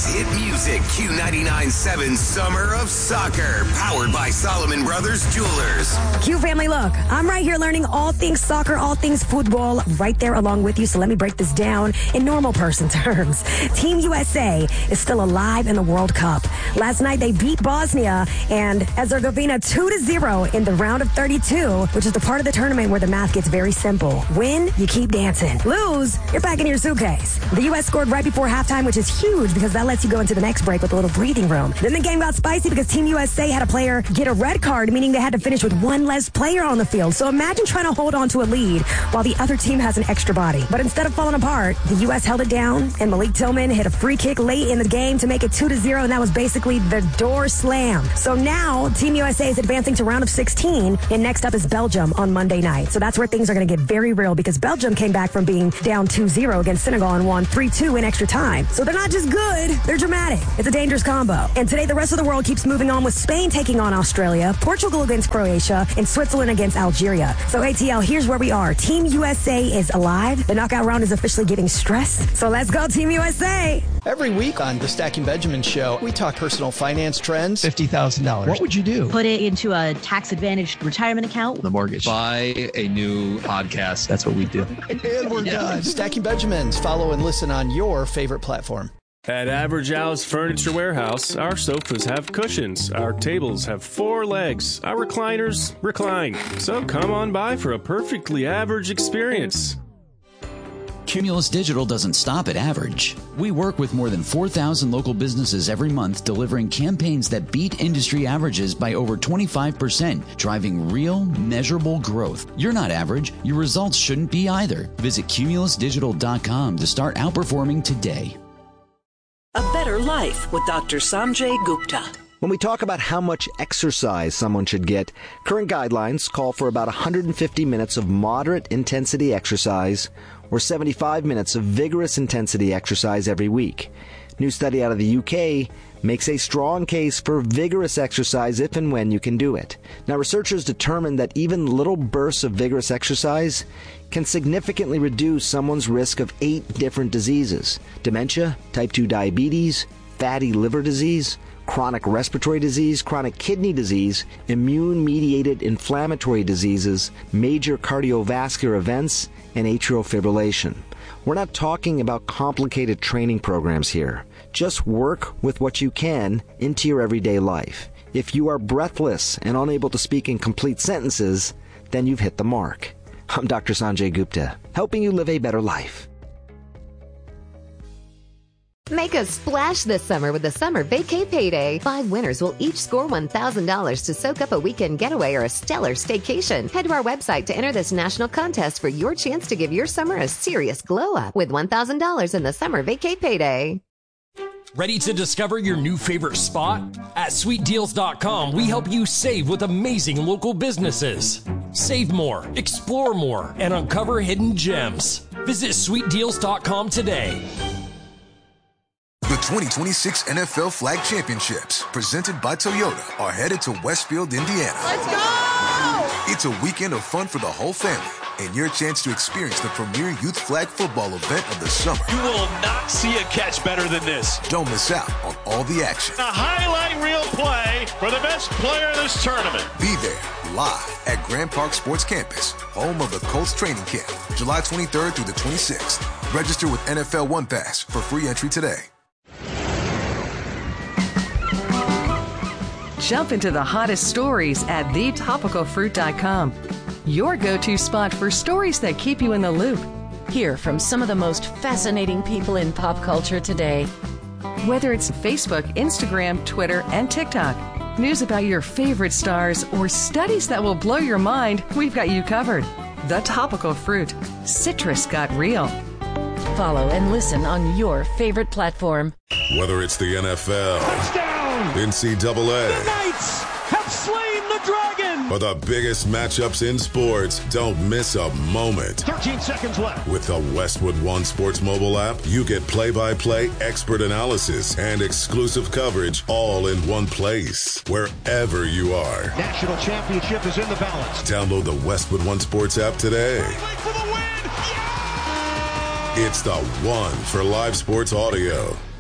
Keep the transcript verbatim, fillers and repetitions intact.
America's hit music, Q ninety-nine point seven Summer of Soccer, powered by Solomon Brothers Jewelers. Q family, look, I'm right here learning all things soccer, all things football, right there along with you. So let me break this down in normal person terms. Team U S A is still alive in the World Cup. Last night they beat Bosnia and Herzegovina two to zero in the round of thirty-two, which is the part of the tournament where the math gets very simple. Win, you keep dancing. Lose, you're back in your suitcase. The U S scored right before halftime, which is huge because that lets you go into the next break with a little breathing room. Then the game got spicy because Team U S A had a player get a red card, meaning they had to finish with one less player on the field. So imagine trying to hold on to a lead while the other team has an extra body. But instead of falling apart, the U S held it down, and Malik Tillman hit a free kick late in the game to make it two to zero, and that was basically the door slam. So now Team U S A is advancing to round of sixteen, and next up is Belgium on Monday night. So that's where things are going to get very real because Belgium came back from being down two zero against Senegal and won three two in extra time. So they're not just good, they're dramatic. It's a dangerous combo. And today the rest of the world keeps moving on with Spain taking on Australia, Portugal against Croatia, and Switzerland against Algeria. So A T L, here's where we are. Team U S A is alive. The knockout round is officially giving stress. So let's go, Team U S A. Every week on the Stacking Benjamin Show, we talk personal finance trends. fifty thousand dollars. What would you do? Put it into a tax-advantaged retirement account. The mortgage. Buy a new podcast. That's what we do. And we're done. Stacking Benjamins. Follow and listen on your favorite platform. At Average Al's Furniture Warehouse, our sofas have cushions, our tables have four legs, our recliners recline. So come on by for a perfectly average experience. Cumulus Digital doesn't stop at average. We work with more than four thousand local businesses every month, delivering campaigns that beat industry averages by over twenty-five percent, driving real, measurable growth. You're not average. Your results shouldn't be either. Visit cumulus digital dot com to start outperforming today. A better life with Doctor Sanjay Gupta. When we talk about how much exercise someone should get, current guidelines call for about one hundred fifty minutes of moderate intensity exercise or seventy-five minutes of vigorous intensity exercise every week. New study out of the U K makes a strong case for vigorous exercise if and when you can do it. Now, researchers determined that even little bursts of vigorous exercise can significantly reduce someone's risk of eight different diseases: dementia, type two diabetes, fatty liver disease, chronic respiratory disease, chronic kidney disease, immune-mediated inflammatory diseases, major cardiovascular events, and atrial fibrillation. We're not talking about complicated training programs here. Just work with what you can into your everyday life. If you are breathless and unable to speak in complete sentences, then you've hit the mark. I'm Doctor Sanjay Gupta, helping you live a better life. Make a splash this summer with the Summer Vacay Payday. Five winners will each score one thousand dollars to soak up a weekend getaway or a stellar staycation. Head to our website to enter this national contest for your chance to give your summer a serious glow up with one thousand dollars in the Summer Vacay Payday. Ready to discover your new favorite spot? At sweet deals dot com, we help you save with amazing local businesses. Save more, explore more, and uncover hidden gems. Visit sweet deals dot com today. The twenty twenty-six N F L Flag Championships, presented by Toyota, are headed to Westfield, Indiana. Let's go! It's a weekend of fun for the whole family, and your chance to experience the premier youth flag football event of the summer. You will not see a catch better than this. Don't miss out on all the action. A highlight reel play for the best player in this tournament. Be there live at Grand Park Sports Campus, home of the Colts training camp, July twenty-third through the twenty-sixth. Register with N F L One Pass for free entry today. Jump into the hottest stories at the topical fruit dot com. Your go-to spot for stories that keep you in the loop. Hear from some of the most fascinating people in pop culture today. Whether it's Facebook, Instagram, Twitter, and TikTok, news about your favorite stars, or studies that will blow your mind, we've got you covered. The Topical Fruit. Citrus got real. Follow and listen on your favorite platform. Whether it's the N F L, touchdown, N C double A, the Knights have slain the dragon, or the biggest matchups in sports, don't miss a moment. thirteen seconds left. With the Westwood One Sports mobile app, you get play-by-play expert analysis and exclusive coverage all in one place, wherever you are. National championship is in the balance. Download the Westwood One Sports app today. For the win. Yeah! It's the one for live sports audio.